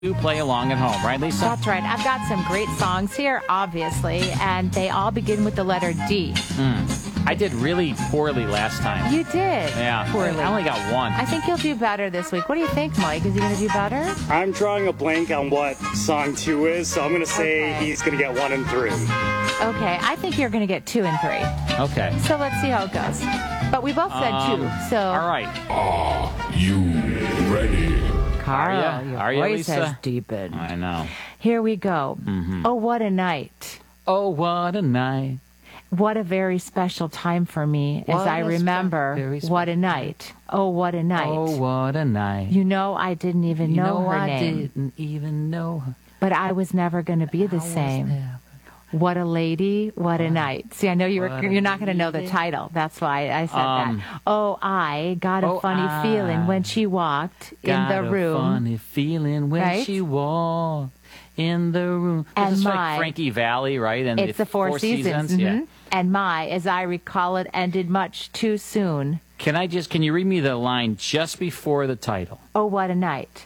You play along at home, right, Lisa? That's right. I've got some great songs here, obviously, and they all begin with the letter D. I did really poorly last time. You did. Yeah, Poorly. I only got one. I think you'll do better this week. What do you think, Mike? Is he going to do better? I'm drawing a blank on what song 2 is, so I'm going to say Okay. he's going to get 1 and 3. Okay. I think you're going to get 2 and 3. Okay. So let's see how it goes. But we both said 2, so... All right. Are you ready? Carl, Are ya? your Are ya, voice Lisa? has deepened. I know. Here we go. Oh, what a night. Oh, what a night. What a very special time for me as What I a remember very what a night. Oh, what a night. Oh, what a night. You know, I didn't even know her I name, didn't even know her. but I was never going to be the same. What a lady, what a night. See, I know you're not going to know the title. That's why I said that. Oh, I got a funny feeling when she walked in the room. Got a funny feeling when Right? she walked in the room. And This is my- like Frankie Valli, right? And It's the Four Seasons. Yeah. Mhm. And my, as I recall it, ended much too soon. Can you read me the line just before the title? Oh, what a night.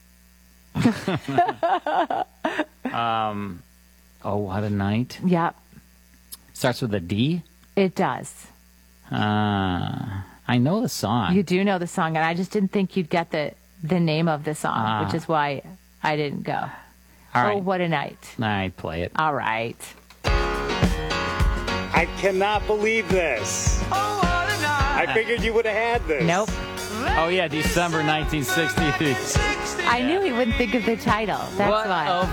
Oh, what a night. Yep, Starts with a D. it does. I know the song. You do know the song, and I just didn't think you'd get the name of the song, which is why I didn't go. All right. Oh, what a night. I play it. All right. I cannot believe this. I figured you would have had this. Nope. Oh, yeah, December 1963. I knew he wouldn't think of the title. That's What why. a